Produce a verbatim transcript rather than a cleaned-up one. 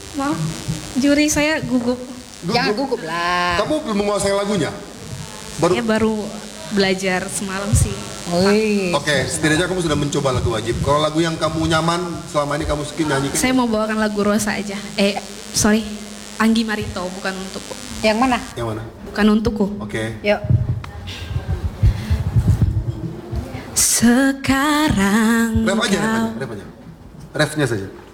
Maaf, juri saya gugup. Gugup. Jangan gugup lah. Kamu belum menguasai lagunya? Baru. Saya baru belajar semalam sih. Wih. Oke, setidaknya kamu sudah mencoba lagu wajib. Kalau lagu yang kamu nyaman selama ini kamu suka nyanyikan? Saya mau bawakan lagu Rosa aja. Eh, sorry. Anggi Marito, bukan untukku. Yang mana? Yang mana? Bukan untukku. Oke. Yuk. Sekarang Ref aja, ref kau aja, ref aja. Refnya saja.